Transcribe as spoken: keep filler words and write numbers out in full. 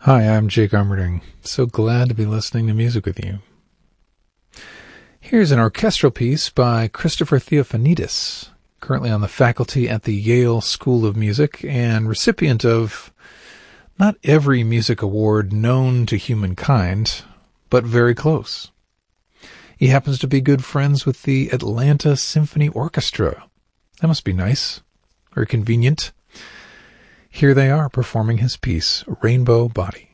Hi, I'm Jake Armerding. So glad to be listening to music with you. Here's an orchestral piece by Christopher Theophanidis, currently on the faculty at the Yale School of Music and recipient of not every music award known to humankind, but very close. He happens to be good friends with the Atlanta Symphony Orchestra. That must be nice, or convenient. Here they are performing his piece, Rainbow Body.